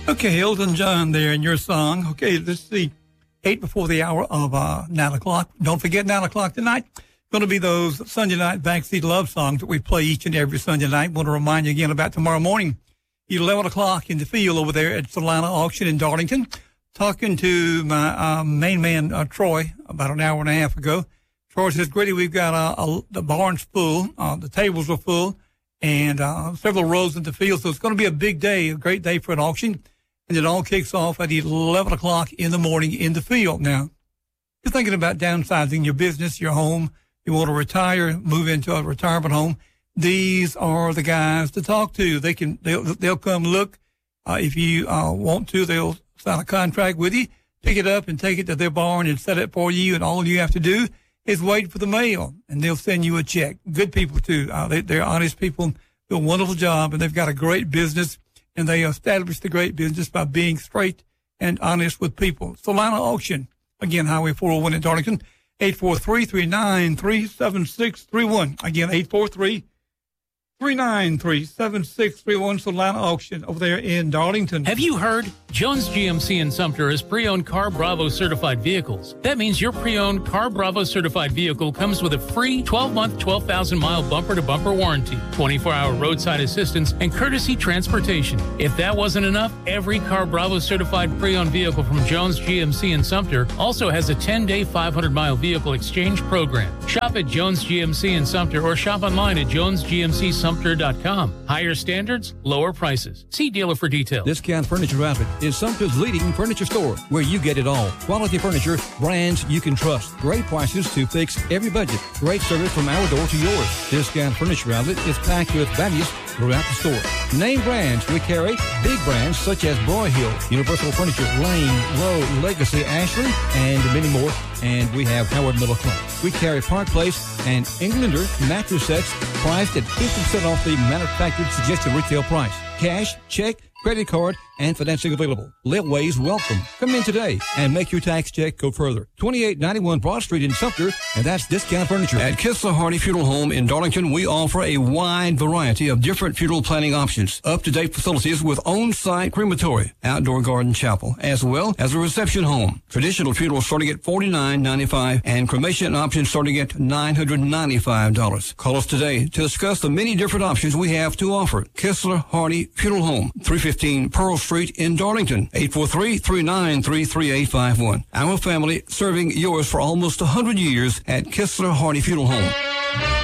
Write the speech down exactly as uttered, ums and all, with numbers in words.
Okay, Elton John there in your song. Okay, let's see. Eight before the hour of uh, nine o'clock. Don't forget nine o'clock tonight. Going to be those Sunday night backseat love songs that we play each and every Sunday night. Want to remind you again about tomorrow morning, eleven o'clock in the field over there at Solana Auction in Darlington. Talking to my uh, main man, uh, Troy, about an hour and a half ago. Troy says, Grady, we've got uh, a, the barns full, uh, the tables are full, and uh, several rows in the field. So it's going to be a big day, a great day for an auction. And it all kicks off at eleven o'clock in the morning in the field. Now, you're thinking about downsizing your business, your home. You want to retire, move into a retirement home. These are the guys to talk to. They can, they'll, they'll come look. Uh, if you uh, want to, they'll sign a contract with you, pick it up and take it to their barn and set it for you. And all you have to do is wait for the mail, and they'll send you a check. Good people, too. Uh, they, they're honest people, do a wonderful job, and they've got a great business. And they established the great business by being straight and honest with people. Solana Auction, again, Highway four oh one in Darlington, eight four three, three nine three, seven six three one. Again, eight four three, three nine three, seven six three one, Solana Auction over there in Darlington. Have you heard? Jones G M C in Sumter is pre-owned Car Bravo certified vehicles. That means your pre-owned Car Bravo certified vehicle comes with a free twelve-month, twelve thousand mile bumper-to-bumper warranty, twenty-four hour roadside assistance, and courtesy transportation. If that wasn't enough, every Car Bravo certified pre-owned vehicle from Jones G M C in Sumter also has a ten day, five hundred mile vehicle exchange program. Shop at Jones G M C in Sumter or shop online at jones g m c sumter dot com. Higher standards, lower prices. See dealer for details. Discount Furniture Outlet is Sumter's leading furniture store, where you get it all. Quality furniture, brands you can trust. Great prices to fix every budget. Great service from our door to yours. Discount Furniture Outlet is packed with values throughout the store. Name brands we carry. Big brands such as Broyhill, Universal Furniture, Lane, Lowe, Legacy, Ashley, and many more. And we have Howard Middle Class. We carry Park Place and Englander mattress sets priced at fifty percent off the manufactured suggested retail price. Cash, check, credit card, and financing available. Litways welcome. Come in today and make your tax check go further. twenty-eight ninety-one Broad Street in Sumter, and that's Discount Furniture. At Kistler Hardy Funeral Home in Darlington, we offer a wide variety of different funeral planning options. Up-to-date facilities with on-site crematory, outdoor garden chapel, as well as a reception home. Traditional funerals starting at forty-nine ninety-five and cremation options starting at nine hundred ninety-five dollars. Call us today to discuss the many different options we have to offer. Kistler Hardy Funeral Home, three fifteen Pearl Street in Darlington, eight four three, three nine three, three eight five one. Our family serving yours for almost one hundred years at Kistler Hardy Funeral Home.